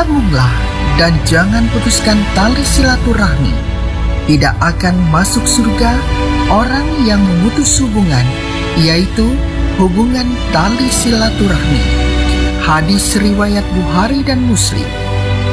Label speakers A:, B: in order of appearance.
A: Sambunglah dan jangan putuskan tali silaturahmi. Tidak akan masuk surga orang yang memutus hubungan, yaitu hubungan tali silaturahmi. Hadis riwayat Bukhari dan Muslim.